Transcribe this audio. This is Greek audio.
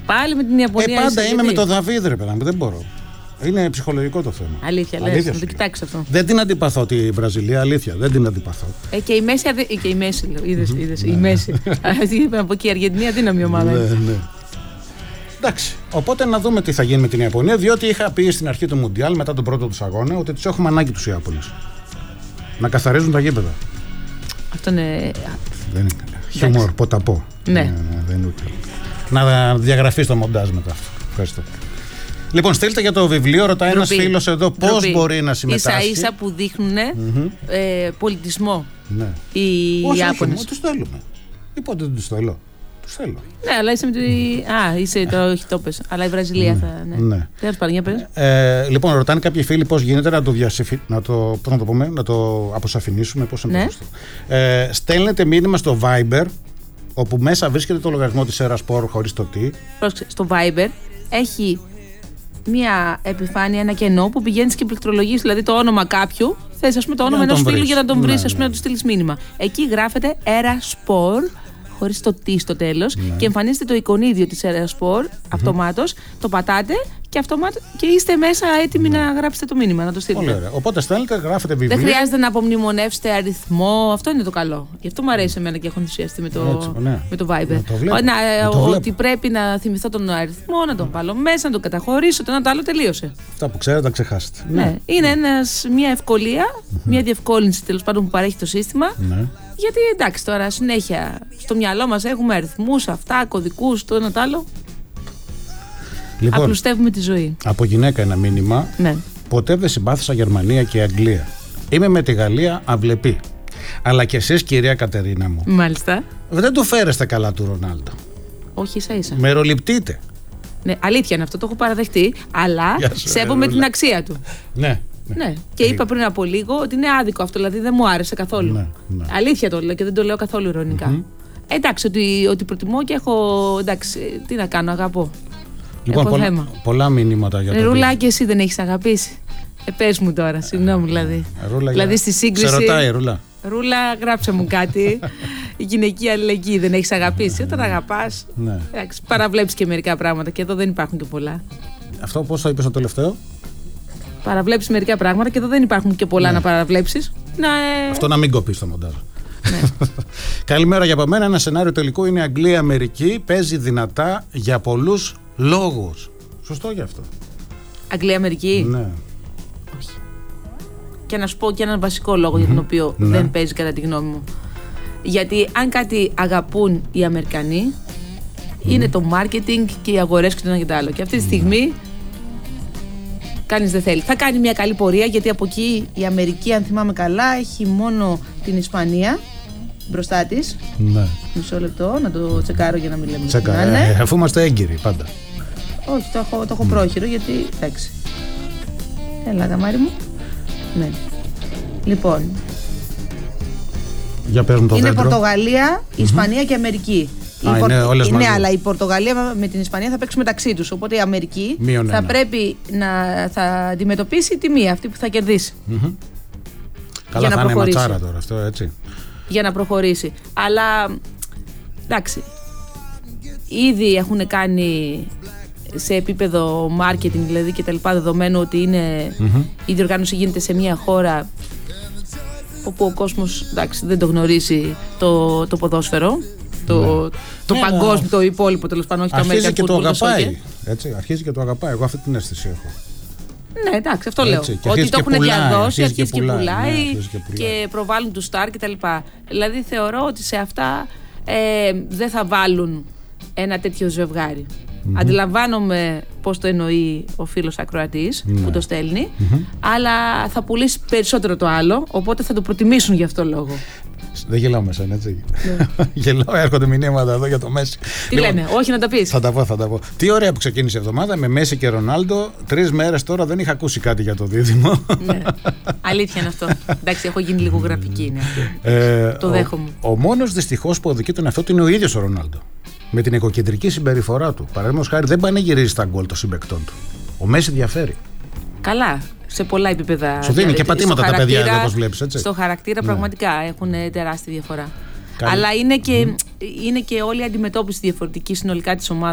Πάλι με την Ιαπωνία. Πάντα είμαι με το Δαβίδ, ρε παιδάκι, δεν μπορώ. Είναι ψυχολογικό το θέμα. Αλήθεια, λες, να το κοιτάξεις αυτό. Δεν την αντιπαθώ τη Βραζιλία, αλήθεια. Δεν την αντιπαθώ. Και η Μέση. Και η Μέση, λέω. Είδες. Η Μέση. Από εκεί η Αργεντινή αδύναμη ομάδα. Ναι. Εντάξει. Οπότε να δούμε τι θα γίνει με την Ιαπωνία. Διότι είχα πει στην αρχή του Μουντιάλ, μετά τον πρώτο του αγώνα, ότι τους έχουμε ανάγκη τους Ιάπωνες. Να καθαρίζουν τα γήπεδα. Αυτό είναι. Δεν είναι. Χιούμορ, ποταπό. Ναι. Δεν είναι ούτε. Να διαγραφεί το μοντάζ μετά αυτό. Ευχαριστώ. Λοιπόν, στείλτε για το βιβλίο, ρωτάει ένας φίλος εδώ πώς μπορεί να συμμετάσχει. Ίσα-ίσα που δείχνουν πολιτισμό. Ναι. Οι Ιάπωνες. Όχι, τους θέλουμε. Πότε δεν τους θέλω. Τους θέλω. Ναι, αλλά είσαι με τη. Είσαι το. Όχι, το πες. Αλλά η Βραζιλία θα. Ναι. Τέλος πάντων, για πες. Λοιπόν, ρωτάνε κάποιοι φίλοι πώς γίνεται να το αποσαφηνίσουμε. Πώς είναι το σωστό. Στέλνετε μήνυμα στο Viber, όπου μέσα βρίσκεται το λογαριασμό της Erasport χωρίς το τι. Στο Viber έχει μία επιφάνεια, ένα κενό που πηγαίνεις και πληκτρολογείς, δηλαδή το όνομα κάποιου. Θες, ας πούμε, το όνομα ενός φίλου για να τον βρεις, ας πούμε, να του στείλεις μήνυμα. Εκεί γράφεται Erasport, χωρίς το τι στο τέλος, και εμφανίζεται το εικονίδιο της Erasport αυτομάτως. Το πατάτε και είστε μέσα έτοιμοι να γράψετε το μήνυμα, να το στείλετε. Πολύ ωραία. Οπότε στέλνετε, γράφετε βιβλίο. Δεν χρειάζεται να απομνημονεύσετε αριθμό. Αυτό είναι το καλό. Γι' αυτό μου αρέσει εμένα και έχω ενθουσιαστεί με το Viber. Ότι πρέπει να θυμηθώ τον αριθμό, να τον βάλω μέσα, να τον καταχωρήσω. Το ένα το άλλο τελείωσε. Αυτά που ξέρετε, τα ξεχάσετε. Ναι. Είναι μια ευκολία, μια διευκόλυνση τέλος πάντων που παρέχει το σύστημα. Ναι. Γιατί εντάξει, τώρα συνέχεια στο μυαλό μας έχουμε αριθμούς, αυτά, κωδικούς, το ένα το άλλο. Λοιπόν, απλουστεύουμε τη ζωή. Από γυναίκα ένα μήνυμα. Ναι. Ποτέ δεν συμπάθησα Γερμανία και Αγγλία. Είμαι με τη Γαλλία αυλεπή. Αλλά και εσείς, κυρία Κατερίνα μου. Μάλιστα. Δεν του φέρεστε καλά του Ρονάλντο. Όχι, ίσα-ίσα. Μεροληπτείτε. Ναι, αλήθεια είναι αυτό, το έχω παραδεχτεί. Αλλά σέβομαι την αξία του. Ναι. Ναι. Και είπα πριν από λίγο ότι είναι άδικο αυτό, δηλαδή δεν μου άρεσε καθόλου. Ναι. Αλήθεια το λέω και δεν το λέω καθόλου ειρωνικά. Εντάξει, ότι προτιμώ και έχω. Εντάξει, τι να κάνω, αγαπώ. Λοιπόν, πολλά μηνύματα για το Ρούλα, και εσύ δεν έχεις αγαπήσει. Πες μου τώρα, συγγνώμη δηλαδή. Δηλαδή στη σύγκριση. Σε ρωτάει, Ρούλα. Ρούλα, γράψε μου κάτι. Η γυναική αλληλεγγύη δεν έχεις αγαπήσει. Όταν αγαπάς, παραβλέπεις και μερικά πράγματα και εδώ δεν υπάρχουν και πολλά. Αυτό πώς το είπες στο τελευταίο? Παραβλέπεις μερικά πράγματα και εδώ δεν υπάρχουν και πολλά να παραβλέψεις. Αυτό να μην κοπείς το μοντάζ. Καλημέρα για από μένα. Ένα σενάριο τελικό είναι Αγγλία-Αμερική. Παίζει δυνατά για πολλούς λόγους. Σωστό γι' αυτό. Αγγλία-Αμερική. Ναι. Όχι. Και να σου πω και έναν βασικό λόγο για τον οποίο δεν παίζει κατά τη γνώμη μου. Γιατί αν κάτι αγαπούν οι Αμερικανοί, είναι το marketing και οι αγορές και το ένα και το άλλο. Και αυτή τη στιγμή κανείς δεν θέλει. Θα κάνει μια καλή πορεία, γιατί από εκεί η Αμερική, αν θυμάμαι καλά, έχει μόνο την Ισπανία μπροστά της. Ναι. Μισό λεπτό, να το τσεκάρω για να μην λέμε. Αφού είμαστε έγκυροι πάντα. Όχι, το έχω πρόχειρο, γιατί εντάξει. Έλα, γαμάρι μου. Ναι. Λοιπόν. Για πες μου το είναι δέντρο. Πορτογαλία, Ισπανία και Αμερική. Ναι, αλλά η Πορτογαλία με την Ισπανία θα παίξουν μεταξύ τους. Οπότε η Αμερική θα πρέπει θα αντιμετωπίσει τη μία, αυτή που θα κερδίσει. Καλά, θα είναι ματσάρα τώρα αυτό, έτσι. Για να προχωρήσει. Αλλά εντάξει, ήδη έχουν κάνει σε επίπεδο marketing δηλαδή και τα λοιπά, δεδομένου ότι είναι η διοργάνωση γίνεται σε μια χώρα όπου ο κόσμος δεν το γνωρίζει το ποδόσφαιρο, το παγκόσμιο, το υπόλοιπο τέλος πάντων, όχι το American football. Αρχίζει και το αγαπάει. Έτσι, αρχίζει και το αγαπάει. Εγώ αυτή την αίσθηση έχω. Ναι, εντάξει, αυτό λέω. Ότι το έχουν διαδώσει, αρχίζει και πουλάει και προβάλλουν του στάρ κτλ. Δηλαδή θεωρώ ότι σε αυτά δεν θα βάλουν ένα τέτοιο ζευγάρι. Αντιλαμβάνομαι πώς το εννοεί ο φίλος ακροατής που το στέλνει, αλλά θα πουλήσει περισσότερο το άλλο, οπότε θα το προτιμήσουν γι' αυτό λόγο. Δεν γελάω με σένα, έτσι. Γελάω, έρχονται μηνύματα εδώ για το Μέση. Τι λένε, όχι να τα πεις. Θα τα πω. Τι ωραία που ξεκίνησε η εβδομάδα με Μέση και Ρονάλντο. 3 μέρες τώρα δεν είχα ακούσει κάτι για το δίδυμο. Ναι. Αλήθεια είναι αυτό. Εντάξει, έχω γίνει λίγο γραφική, είναι αυτή. Το δέχομαι. Ο μόνος δυστυχώς που οδηγεί τον εαυτό του είναι ο ίδιος ο Ρονάλντο. Με την εγωκεντρική συμπεριφορά του. Παραδείγματος χάρη, δεν πανηγυρίζει στα γκολ των συμπαικτών του. Ο Μέση διαφέρει. Καλά. Σε πολλά επίπεδα. Σου δίνει και πατήματα τα παιδιά εδώ, όπως βλέπεις, έτσι. Στο χαρακτήρα πραγματικά έχουν τεράστια διαφορά. Αλλά είναι και όλη η αντιμετώπιση διαφορετική συνολικά της ομάδας.